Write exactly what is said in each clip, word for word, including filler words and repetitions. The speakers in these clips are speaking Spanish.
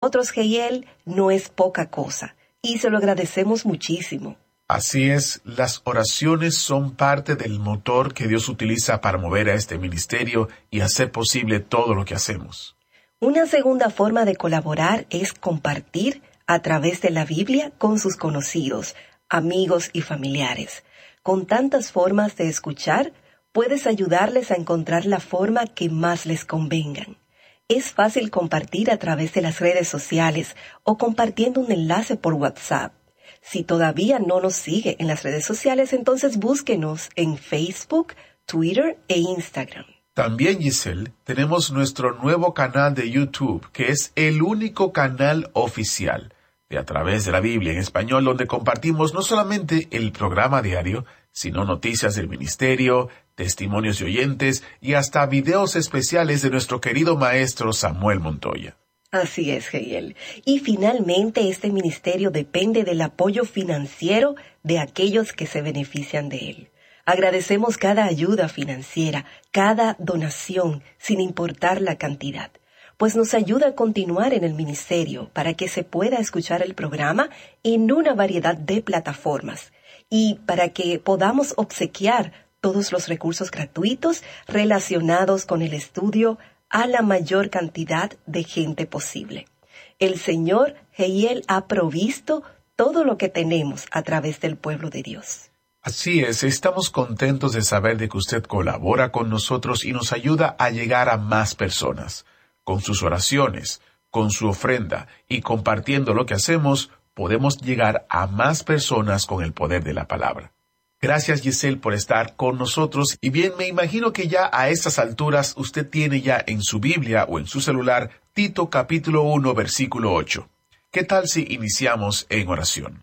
nosotros, Jehiel, no es poca cosa, y se lo agradecemos muchísimo. Así es, las oraciones son parte del motor que Dios utiliza para mover a este ministerio y hacer posible todo lo que hacemos. Una segunda forma de colaborar es compartir a través de la Biblia con sus conocidos, amigos y familiares. Con tantas formas de escuchar, puedes ayudarles a encontrar la forma que más les convengan. Es fácil compartir a través de las redes sociales o compartiendo un enlace por WhatsApp. Si todavía no nos sigue en las redes sociales, entonces búsquenos en Facebook, Twitter e Instagram. También, Giselle, tenemos nuestro nuevo canal de YouTube, que es el único canal oficial de A Través de la Biblia en español, donde compartimos no solamente el programa diario, sino noticias del ministerio, testimonios de oyentes y hasta videos especiales de nuestro querido maestro Samuel Montoya. Así es, Jehiel. Y finalmente este ministerio depende del apoyo financiero de aquellos que se benefician de él. Agradecemos cada ayuda financiera, cada donación, sin importar la cantidad, pues nos ayuda a continuar en el ministerio para que se pueda escuchar el programa en una variedad de plataformas y para que podamos obsequiar todos los recursos gratuitos relacionados con el estudio a la mayor cantidad de gente posible. El Señor, Jehiel, ha provisto todo lo que tenemos a través del pueblo de Dios. Así es, estamos contentos de saber de que usted colabora con nosotros y nos ayuda a llegar a más personas. Con sus oraciones, con su ofrenda y compartiendo lo que hacemos, podemos llegar a más personas con el poder de la palabra. Gracias, Giselle, por estar con nosotros. Y bien, me imagino que ya a estas alturas usted tiene ya en su Biblia o en su celular Tito capítulo uno, versículo ocho. ¿Qué tal si iniciamos en oración?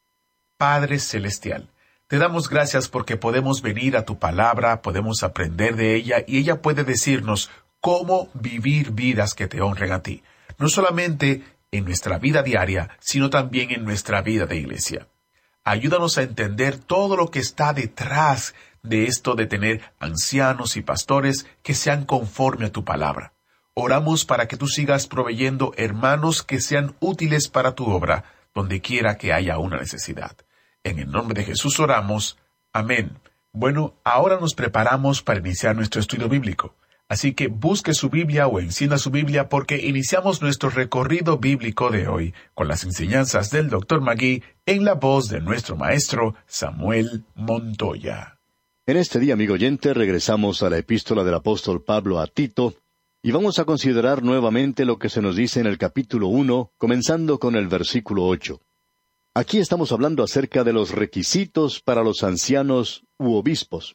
Padre Celestial, te damos gracias porque podemos venir a tu palabra, podemos aprender de ella y ella puede decirnos cómo vivir vidas que te honren a ti. No solamente en nuestra vida diaria, sino también en nuestra vida de iglesia. Ayúdanos a entender todo lo que está detrás de esto de tener ancianos y pastores que sean conforme a tu palabra. Oramos para que tú sigas proveyendo hermanos que sean útiles para tu obra, donde quiera que haya una necesidad. En el nombre de Jesús oramos. Amén. Bueno, ahora nos preparamos para iniciar nuestro estudio bíblico. Así que busque su Biblia o encienda su Biblia porque iniciamos nuestro recorrido bíblico de hoy con las enseñanzas del doctor Magui en la voz de nuestro maestro Samuel Montoya. En este día, amigo oyente, regresamos a la epístola del apóstol Pablo a Tito y vamos a considerar nuevamente lo que se nos dice en el capítulo uno, comenzando con el versículo ocho. Aquí estamos hablando acerca de los requisitos para los ancianos u obispos.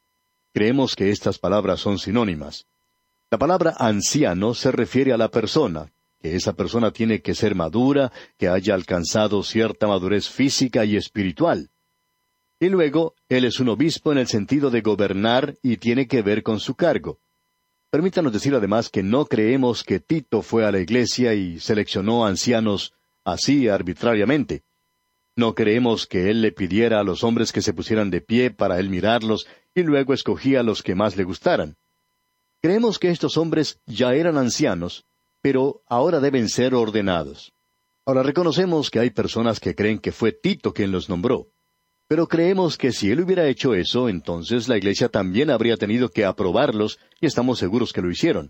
Creemos que estas palabras son sinónimas. La palabra anciano se refiere a la persona, que esa persona tiene que ser madura, que haya alcanzado cierta madurez física y espiritual. Y luego, él es un obispo en el sentido de gobernar y tiene que ver con su cargo. Permítanos decir además que no creemos que Tito fue a la iglesia y seleccionó ancianos así arbitrariamente. No creemos que él le pidiera a los hombres que se pusieran de pie para él mirarlos y luego escogía a los que más le gustaran. Creemos que estos hombres ya eran ancianos, pero ahora deben ser ordenados. Ahora reconocemos que hay personas que creen que fue Tito quien los nombró, pero creemos que si él hubiera hecho eso, entonces la iglesia también habría tenido que aprobarlos y estamos seguros que lo hicieron.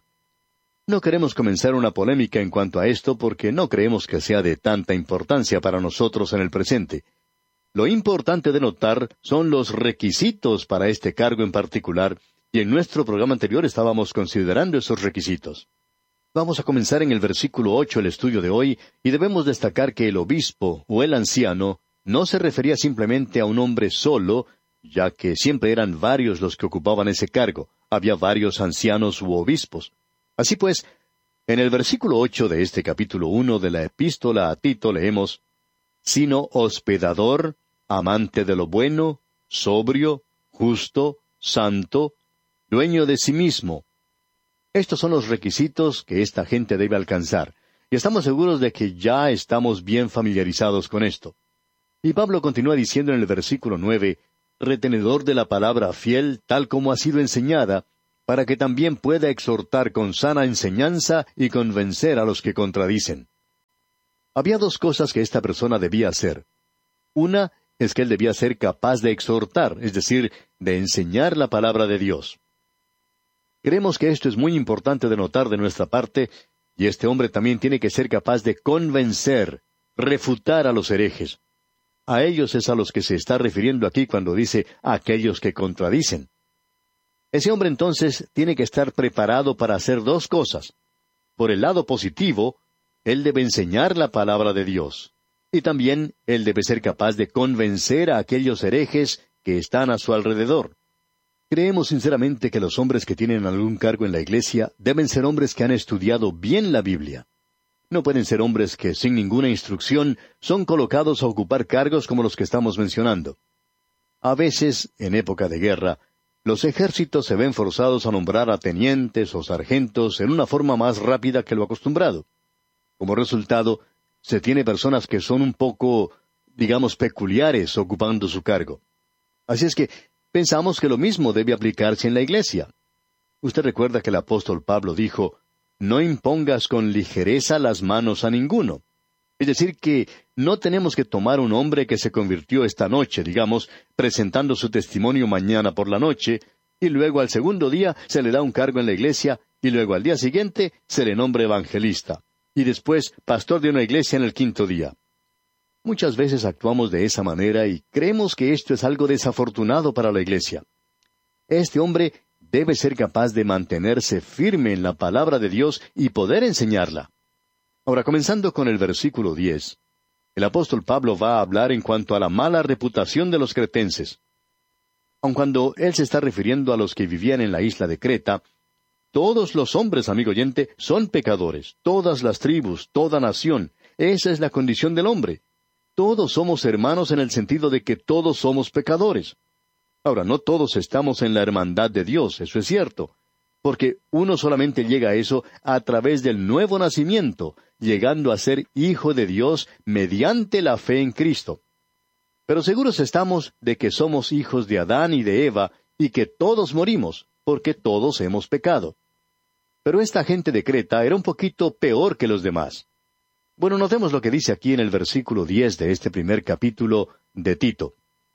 No queremos comenzar una polémica en cuanto a esto porque no creemos que sea de tanta importancia para nosotros en el presente. Lo importante de notar son los requisitos para este cargo en particular, y en nuestro programa anterior estábamos considerando esos requisitos. Vamos a comenzar en el versículo ocho el estudio de hoy, y debemos destacar que el obispo o el anciano no se refería simplemente a un hombre solo, ya que siempre eran varios los que ocupaban ese cargo. Había varios ancianos u obispos. Así pues, en el versículo ocho de este capítulo uno de la epístola a Tito leemos, «Sino hospedador, amante de lo bueno, sobrio, justo, santo, dueño de sí mismo». Estos son los requisitos que esta gente debe alcanzar, y estamos seguros de que ya estamos bien familiarizados con esto. Y Pablo continúa diciendo en el versículo nueve, «Retenedor de la palabra fiel tal como ha sido enseñada, para que también pueda exhortar con sana enseñanza y convencer a los que contradicen». Había dos cosas que esta persona debía hacer. Una es que él debía ser capaz de exhortar, es decir, de enseñar la palabra de Dios. Creemos que esto es muy importante de notar de nuestra parte, y este hombre también tiene que ser capaz de convencer, refutar a los herejes. A ellos es a los que se está refiriendo aquí cuando dice a aquellos que contradicen. Ese hombre entonces tiene que estar preparado para hacer dos cosas. Por el lado positivo, él debe enseñar la palabra de Dios. Y también él debe ser capaz de convencer a aquellos herejes que están a su alrededor. Creemos sinceramente que los hombres que tienen algún cargo en la iglesia deben ser hombres que han estudiado bien la Biblia. No pueden ser hombres que sin ninguna instrucción son colocados a ocupar cargos como los que estamos mencionando. A veces, en época de guerra, los ejércitos se ven forzados a nombrar a tenientes o sargentos en una forma más rápida que lo acostumbrado. Como resultado, se tiene personas que son un poco, digamos, peculiares ocupando su cargo. Así es que pensamos que lo mismo debe aplicarse en la iglesia. Usted recuerda que el apóstol Pablo dijo, «No impongas con ligereza las manos a ninguno». Es decir, que no tenemos que tomar un hombre que se convirtió esta noche, digamos, presentando su testimonio mañana por la noche, y luego al segundo día se le da un cargo en la iglesia, y luego al día siguiente se le nombra evangelista, y después pastor de una iglesia en el quinto día. Muchas veces actuamos de esa manera y creemos que esto es algo desafortunado para la iglesia. Este hombre debe ser capaz de mantenerse firme en la palabra de Dios y poder enseñarla. Ahora, comenzando con el versículo diez, el apóstol Pablo va a hablar en cuanto a la mala reputación de los cretenses. Aun cuando él se está refiriendo a los que vivían en la isla de Creta, todos los hombres, amigo oyente, son pecadores, todas las tribus, toda nación. Esa es la condición del hombre. Todos somos hermanos en el sentido de que todos somos pecadores. Ahora, no todos estamos en la hermandad de Dios, eso es cierto, porque uno solamente llega a eso a través del nuevo nacimiento, llegando a ser hijo de Dios mediante la fe en Cristo. Pero seguros estamos de que somos hijos de Adán y de Eva, y que todos morimos, porque todos hemos pecado. Pero esta gente de Creta era un poquito peor que los demás. Bueno, notemos lo que dice aquí en el versículo diez de este primer capítulo de Tito.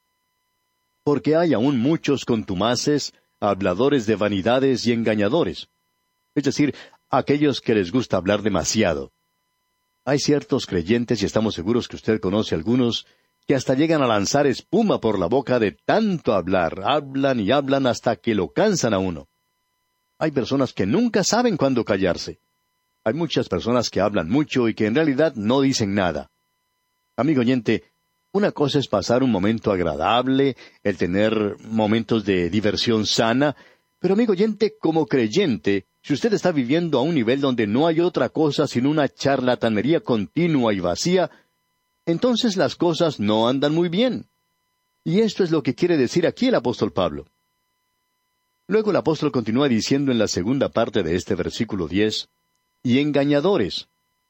Porque hay aún muchos contumaces, habladores de vanidades y engañadores. Es decir, aquellos que les gusta hablar demasiado. Hay ciertos creyentes, y estamos seguros que usted conoce algunos, que hasta llegan a lanzar espuma por la boca de tanto hablar. Hablan y hablan hasta que lo cansan a uno. Hay personas que nunca saben cuándo callarse. Hay muchas personas que hablan mucho y que en realidad no dicen nada. Amigo oyente, una cosa es pasar un momento agradable, el tener momentos de diversión sana, pero amigo oyente, como creyente, si usted está viviendo a un nivel donde no hay otra cosa sino una charlatanería continua y vacía, entonces las cosas no andan muy bien. Y esto es lo que quiere decir aquí el apóstol Pablo. Luego el apóstol continúa diciendo en la segunda parte de este versículo diez, y engañadores.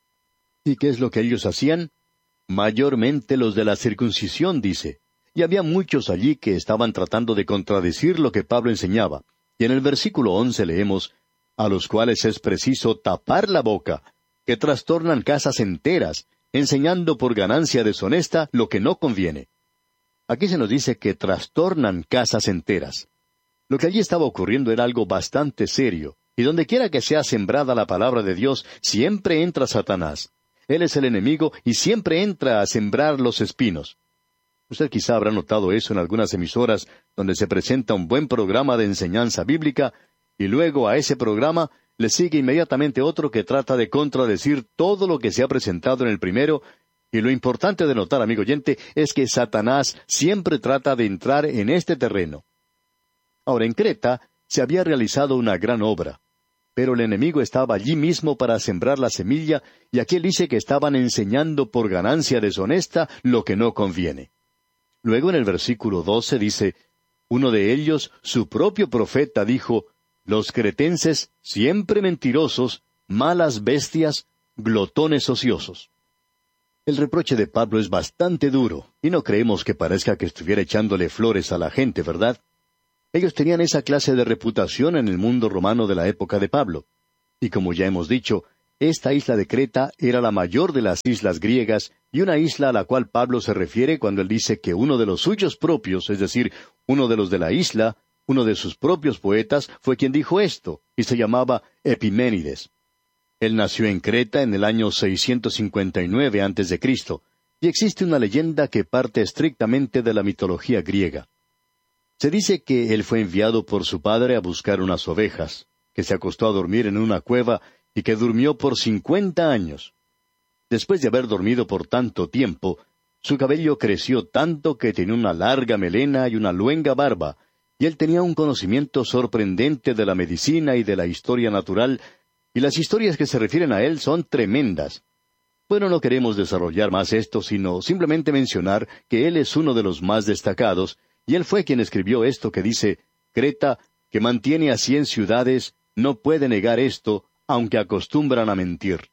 ¿Y qué es lo que ellos hacían? Mayormente los de la circuncisión, dice. Y había muchos allí que estaban tratando de contradecir lo que Pablo enseñaba. Y en el versículo once leemos, a los cuales es preciso tapar la boca, que trastornan casas enteras, enseñando por ganancia deshonesta lo que no conviene. Aquí se nos dice que trastornan casas enteras. Lo que allí estaba ocurriendo era algo bastante serio, y donde quiera que sea sembrada la palabra de Dios, siempre entra Satanás. Él es el enemigo y siempre entra a sembrar los espinos. Usted quizá habrá notado eso en algunas emisoras donde se presenta un buen programa de enseñanza bíblica, y luego a ese programa le sigue inmediatamente otro que trata de contradecir todo lo que se ha presentado en el primero, y lo importante de notar, amigo oyente, es que Satanás siempre trata de entrar en este terreno. Ahora, en Creta se había realizado una gran obra, pero el enemigo estaba allí mismo para sembrar la semilla, y aquí él dice que estaban enseñando por ganancia deshonesta lo que no conviene. Luego en el versículo doce dice, uno de ellos, su propio profeta, dijo, los cretenses, siempre mentirosos, malas bestias, glotones ociosos. El reproche de Pablo es bastante duro, y no creemos que parezca que estuviera echándole flores a la gente, ¿verdad? Ellos tenían esa clase de reputación en el mundo romano de la época de Pablo. Y como ya hemos dicho, Esta isla de Creta era la mayor de las islas griegas y una isla a la cual Pablo se refiere cuando él dice que uno de los suyos propios, es decir, uno de los de la isla, uno de sus propios poetas, fue quien dijo esto, y se llamaba Epiménides. Él nació en Creta en el año seiscientos cincuenta y nueve antes de Cristo, y existe una leyenda que parte estrictamente de la mitología griega. Se dice que él fue enviado por su padre a buscar unas ovejas, que se acostó a dormir en una cueva y que durmió por cincuenta años. Después de haber dormido por tanto tiempo, su cabello creció tanto que tenía una larga melena y una luenga barba, y él tenía un conocimiento sorprendente de la medicina y de la historia natural, y las historias que se refieren a él son tremendas. Bueno, no queremos desarrollar más esto, sino simplemente mencionar que él es uno de los más destacados, y él fue quien escribió esto que dice, Creta, que mantiene a cien ciudades, no puede negar esto, aunque acostumbran a mentir.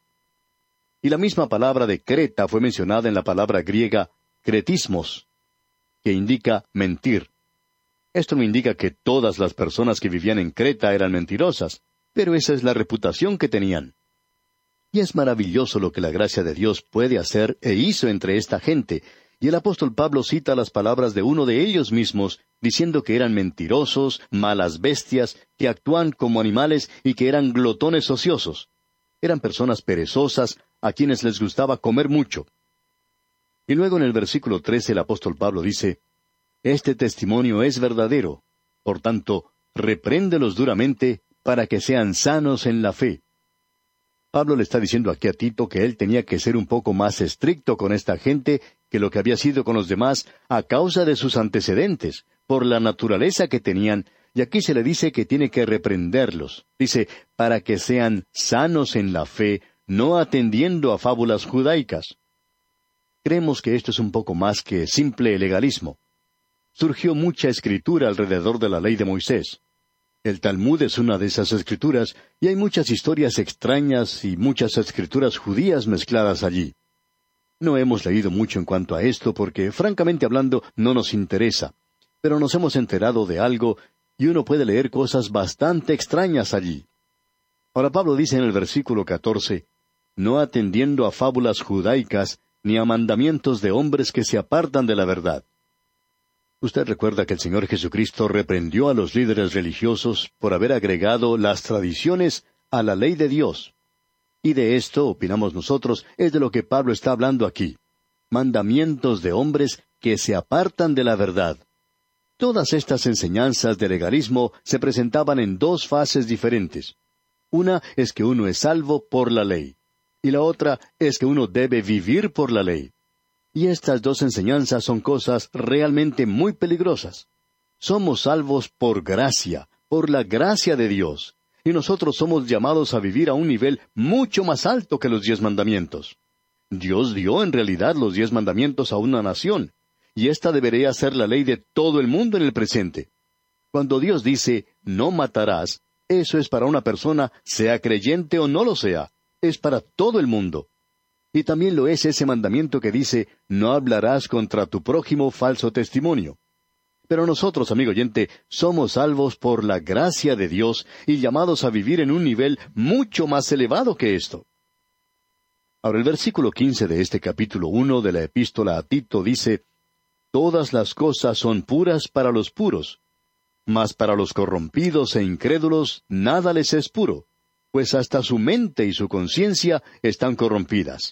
Y la misma palabra de Creta fue mencionada en la palabra griega cretismos, que indica mentir. Esto no indica que todas las personas que vivían en Creta eran mentirosas, pero esa es la reputación que tenían. Y es maravilloso lo que la gracia de Dios puede hacer e hizo entre esta gente, y el apóstol Pablo cita las palabras de uno de ellos mismos, diciendo que eran mentirosos, malas bestias, que actúan como animales y que eran glotones ociosos. Eran personas perezosas, a quienes les gustaba comer mucho. Y luego en el versículo trece el apóstol Pablo dice, Este testimonio es verdadero, por tanto, repréndelos duramente para que sean sanos en la fe. Pablo le está diciendo aquí a Tito que él tenía que ser un poco más estricto con esta gente que lo que había sido con los demás a causa de sus antecedentes, por la naturaleza que tenían, y aquí se le dice que tiene que reprenderlos. Dice, para que sean sanos en la fe, no atendiendo a fábulas judaicas. Creemos que esto es un poco más que simple legalismo. Surgió mucha escritura alrededor de la ley de Moisés. El Talmud es una de esas escrituras, y hay muchas historias extrañas y muchas escrituras judías mezcladas allí. No hemos leído mucho en cuanto a esto porque, francamente hablando, no nos interesa. Pero nos hemos enterado de algo, y uno puede leer cosas bastante extrañas allí. Ahora Pablo dice en el versículo catorce, no atendiendo a fábulas judaicas, ni a mandamientos de hombres que se apartan de la verdad. Usted recuerda que el Señor Jesucristo reprendió a los líderes religiosos por haber agregado las tradiciones a la ley de Dios. Y de esto, opinamos nosotros, es de lo que Pablo está hablando aquí. Mandamientos de hombres que se apartan de la verdad. Todas estas enseñanzas de legalismo se presentaban en dos fases diferentes. Una es que uno es salvo por la ley, y la otra es que uno debe vivir por la ley. Y estas dos enseñanzas son cosas realmente muy peligrosas. Somos salvos por gracia, por la gracia de Dios, y nosotros somos llamados a vivir a un nivel mucho más alto que los diez mandamientos. Dios dio en realidad los diez mandamientos a una nación, y esta debería ser la ley de todo el mundo en el presente. Cuando Dios dice, no matarás, eso es para una persona, sea creyente o no lo sea, es para todo el mundo. Y también lo es ese mandamiento que dice, no hablarás contra tu prójimo falso testimonio. Pero nosotros, amigo oyente, somos salvos por la gracia de Dios y llamados a vivir en un nivel mucho más elevado que esto. Ahora el versículo quince de este capítulo uno de la epístola a Tito dice, todas las cosas son puras para los puros, mas para los corrompidos e incrédulos nada les es puro, pues hasta su mente y su conciencia están corrompidas.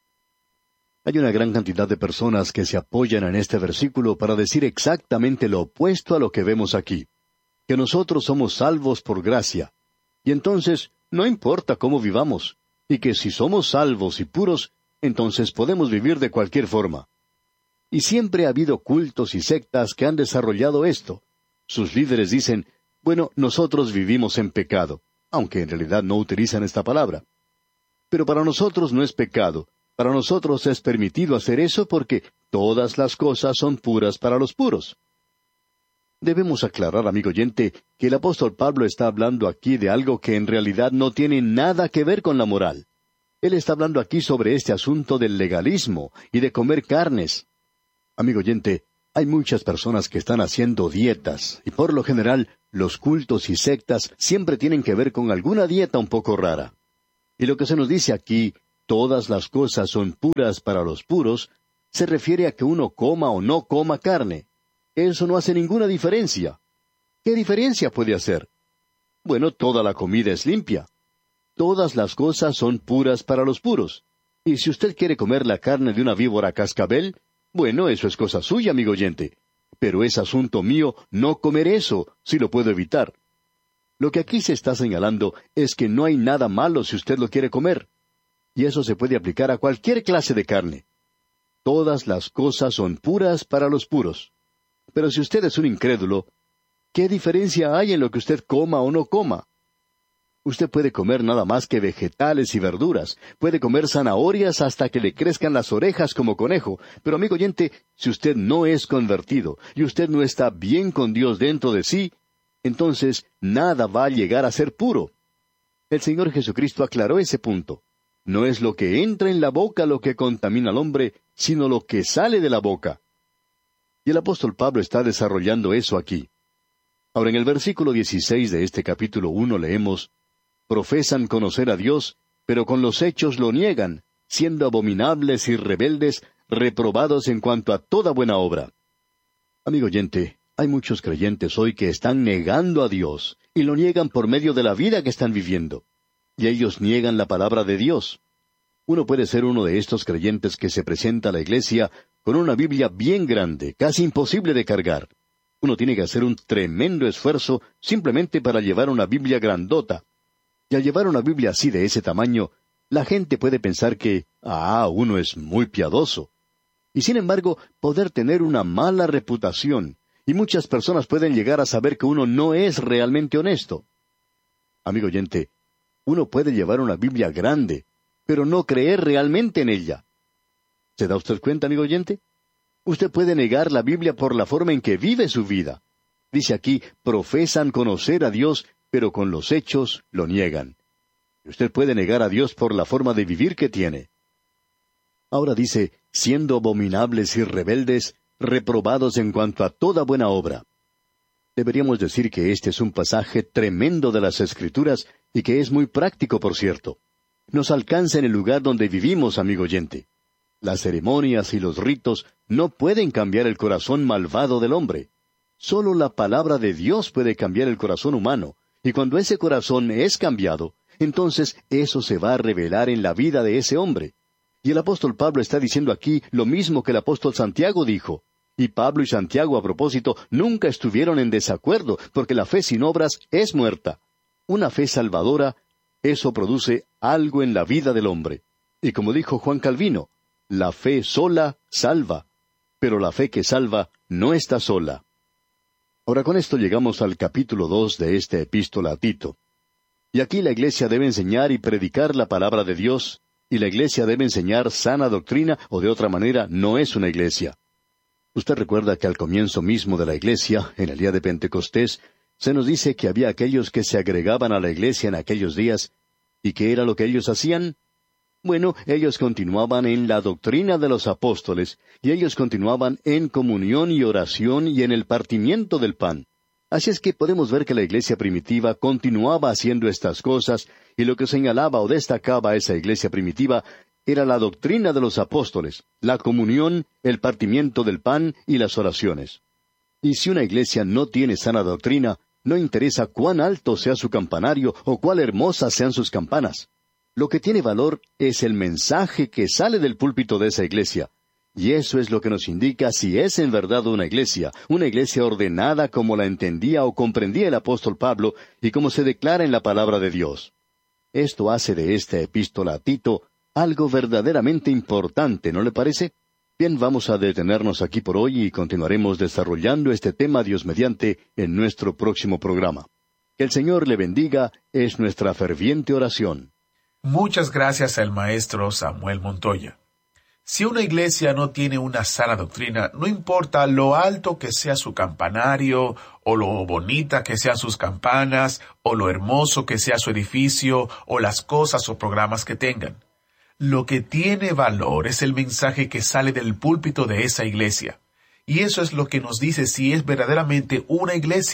Hay una gran cantidad de personas que se apoyan en este versículo para decir exactamente lo opuesto a lo que vemos aquí, que nosotros somos salvos por gracia, y entonces no importa cómo vivamos, y que si somos salvos y puros, entonces podemos vivir de cualquier forma. Y siempre ha habido cultos y sectas que han desarrollado esto. Sus líderes dicen, bueno, nosotros vivimos en pecado, aunque en realidad no utilizan esta palabra. Pero para nosotros no es pecado. Para nosotros es permitido hacer eso porque todas las cosas son puras para los puros. Debemos aclarar, amigo oyente, que el apóstol Pablo está hablando aquí de algo que en realidad no tiene nada que ver con la moral. Él está hablando aquí sobre este asunto del legalismo y de comer carnes. Amigo oyente, hay muchas personas que están haciendo dietas, y por lo general, los cultos y sectas siempre tienen que ver con alguna dieta un poco rara. Y lo que se nos dice aquí, todas las cosas son puras para los puros, se refiere a que uno coma o no coma carne. Eso no hace ninguna diferencia. ¿Qué diferencia puede hacer? Bueno, toda la comida es limpia. Todas las cosas son puras para los puros. Y si usted quiere comer la carne de una víbora cascabel, bueno, eso es cosa suya, amigo oyente. Pero es asunto mío no comer eso, si lo puedo evitar. Lo que aquí se está señalando es que no hay nada malo si usted lo quiere comer. Y eso se puede aplicar a cualquier clase de carne. Todas las cosas son puras para los puros. Pero si usted es un incrédulo, ¿qué diferencia hay en lo que usted coma o no coma? Usted puede comer nada más que vegetales y verduras, puede comer zanahorias hasta que le crezcan las orejas como conejo, pero amigo oyente, si usted no es convertido y usted no está bien con Dios dentro de sí, entonces nada va a llegar a ser puro. El Señor Jesucristo aclaró ese punto. No es lo que entra en la boca lo que contamina al hombre, sino lo que sale de la boca. Y el apóstol Pablo está desarrollando eso aquí. Ahora, en el versículo dieciséis de este capítulo uno leemos, «Profesan conocer a Dios, pero con los hechos lo niegan, siendo abominables y rebeldes, reprobados en cuanto a toda buena obra». Amigo oyente, hay muchos creyentes hoy que están negando a Dios, y lo niegan por medio de la vida que están viviendo. Y ellos niegan la palabra de Dios. Uno puede ser uno de estos creyentes que se presenta a la iglesia con una Biblia bien grande, casi imposible de cargar. Uno tiene que hacer un tremendo esfuerzo simplemente para llevar una Biblia grandota. Y al llevar una Biblia así de ese tamaño, la gente puede pensar que, ah, uno es muy piadoso. Y sin embargo, poder tener una mala reputación, y muchas personas pueden llegar a saber que uno no es realmente honesto. Amigo oyente, uno puede llevar una Biblia grande, pero no creer realmente en ella. ¿Se da usted cuenta, amigo oyente? Usted puede negar la Biblia por la forma en que vive su vida. Dice aquí, profesan conocer a Dios, pero con los hechos lo niegan. Y usted puede negar a Dios por la forma de vivir que tiene. Ahora dice, siendo abominables y rebeldes, reprobados en cuanto a toda buena obra. Deberíamos decir que este es un pasaje tremendo de las Escrituras y que es muy práctico, por cierto. Nos alcanza en el lugar donde vivimos, amigo oyente. Las ceremonias y los ritos no pueden cambiar el corazón malvado del hombre. Solo la palabra de Dios puede cambiar el corazón humano, y cuando ese corazón es cambiado, entonces eso se va a revelar en la vida de ese hombre. Y el apóstol Pablo está diciendo aquí lo mismo que el apóstol Santiago dijo. Y Pablo y Santiago, a propósito, nunca estuvieron en desacuerdo, porque la fe sin obras es muerta. Una fe salvadora, eso produce algo en la vida del hombre. Y como dijo Juan Calvino, la fe sola salva, pero la fe que salva no está sola. Ahora con esto llegamos al capítulo dos de esta epístola a Tito. Y aquí la iglesia debe enseñar y predicar la palabra de Dios, y la iglesia debe enseñar sana doctrina, o de otra manera no es una iglesia. Usted recuerda que al comienzo mismo de la iglesia, en el día de Pentecostés, se nos dice que había aquellos que se agregaban a la iglesia en aquellos días. ¿Y qué era lo que ellos hacían? Bueno, ellos continuaban en la doctrina de los apóstoles, y ellos continuaban en comunión y oración y en el partimiento del pan. Así es que podemos ver que la iglesia primitiva continuaba haciendo estas cosas, y lo que señalaba o destacaba a esa iglesia primitiva era la doctrina de los apóstoles, la comunión, el partimiento del pan y las oraciones. Y si una iglesia no tiene sana doctrina, no interesa cuán alto sea su campanario o cuán hermosas sean sus campanas. Lo que tiene valor es el mensaje que sale del púlpito de esa iglesia. Y eso es lo que nos indica si es en verdad una iglesia, una iglesia ordenada como la entendía o comprendía el apóstol Pablo y como se declara en la palabra de Dios. Esto hace de esta epístola a Tito algo verdaderamente importante, ¿no le parece? Bien, vamos a detenernos aquí por hoy y continuaremos desarrollando este tema Dios mediante en nuestro próximo programa. Que el Señor le bendiga es nuestra ferviente oración. Muchas gracias al maestro Samuel Montoya. Si una iglesia no tiene una sana doctrina, no importa lo alto que sea su campanario, o lo bonita que sean sus campanas, o lo hermoso que sea su edificio, o las cosas o programas que tengan. Lo que tiene valor es el mensaje que sale del púlpito de esa iglesia. Y eso es lo que nos dice si es verdaderamente una iglesia,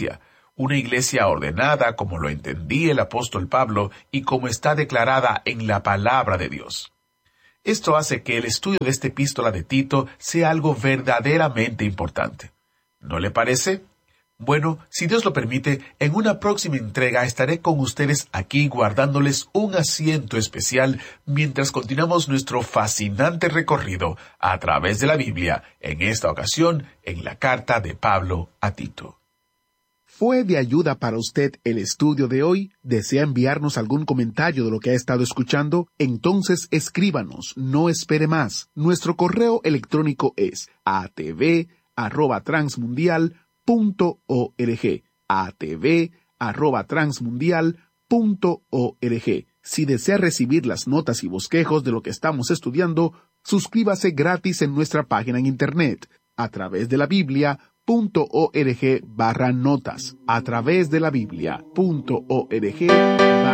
una iglesia ordenada como lo entendía el apóstol Pablo y como está declarada en la palabra de Dios. Esto hace que el estudio de esta epístola de Tito sea algo verdaderamente importante. ¿No le parece? Bueno, si Dios lo permite, en una próxima entrega estaré con ustedes aquí guardándoles un asiento especial mientras continuamos nuestro fascinante recorrido a través de la Biblia, en esta ocasión en la carta de Pablo a Tito. ¿Fue de ayuda para usted el estudio de hoy? ¿Desea enviarnos algún comentario de lo que ha estado escuchando? Entonces escríbanos, no espere más. Nuestro correo electrónico es a t v arroba transmundial punto org, a t v arroba transmundial punto org. Si desea recibir las notas y bosquejos de lo que estamos estudiando, suscríbase gratis en nuestra página en internet, a través de la Biblia punto org barra notas, a través de la Biblia punto org